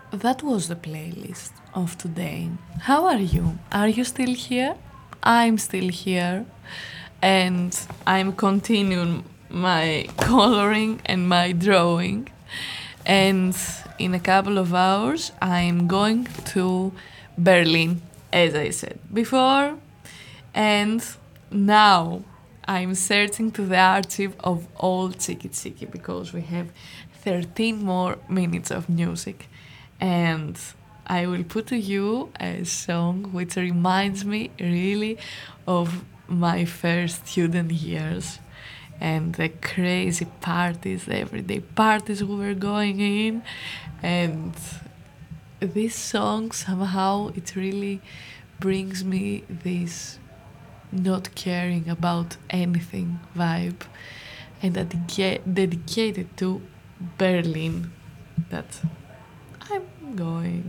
that was the playlist of today. How are you? Are you still here? I'm still here, and I'm continuing my coloring and my drawing. And in a couple of hours, I'm going to Berlin, as I said before. And now I'm searching to the archive of old Chiki Chiki because we have 13 more minutes of music. And I will put to you a song which reminds me really of my first student years and the crazy parties, the everyday parties we were going in. And this song somehow it really brings me this not caring about anything vibe and dedicated to Berlin that I'm going